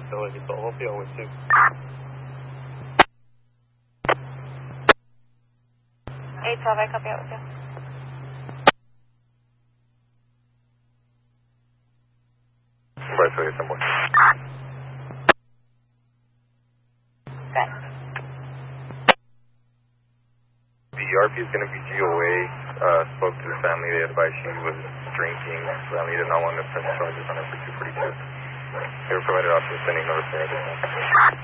facility, so we'll be always too. 812, I copy out with you. Right, so you're somewhere. Good. The RP is going to be GOA. Spoke to the family. They advised she was drinking. The family did not want to press charges on her for 242. They were provided options sending notice there.